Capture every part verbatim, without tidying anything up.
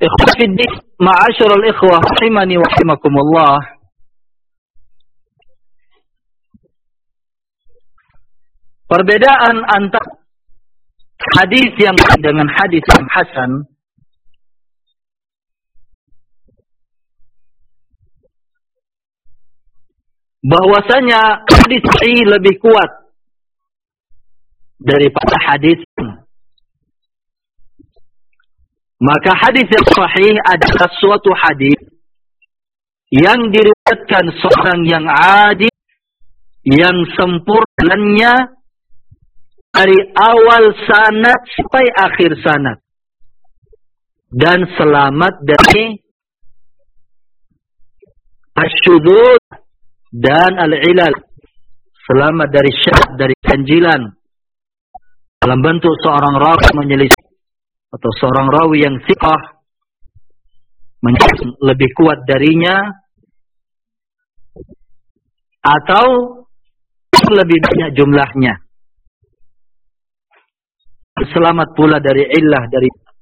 Ikhwah fiddin, ma'asyiral ikhwah rahimani wa rahimakumullah. Perbedaan antara hadis yang dengan hadis yang hasan, bahwasanya hadis sahih lebih kuat daripada hadis. Maka hadis yang sahih adalah suatu hadis yang diriwayatkan seorang yang adil, yang sempurnanya dari awal sanad sampai akhir sanad, dan selamat dari asyudzuz dan al-ilal, selamat dari syadz, dari ganjilan dalam bentuk seorang rawi menyelisih atau seorang rawi yang thiqah menjadi lebih kuat darinya, atau lebih banyak jumlahnya. Selamat pula dari illah, dari.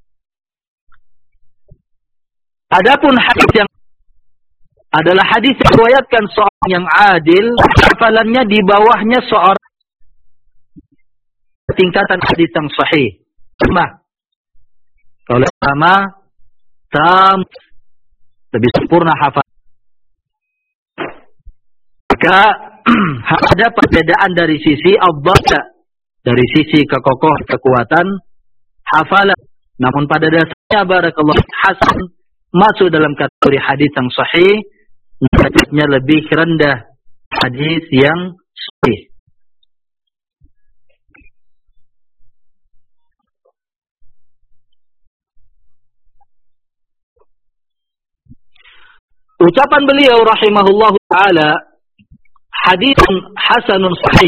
Adapun hadis yang adalah hadis yang diriwayatkan seorang yang adil, hafalannya di bawahnya seorang tingkatan hadis yang sahih. Sama. Kalau sama, tam lebih sempurna hafal. Maka ada perbedaan dari sisi abdada, dari sisi kekokohan, kekuatan hafalan. Namun pada dasarnya barakallahu hasan masuk dalam kategori hadis yang sahih, derajatnya lebih rendah hadis yang sahih. Ucapan beliau rahimahullahu taala, hadis hasanun sahih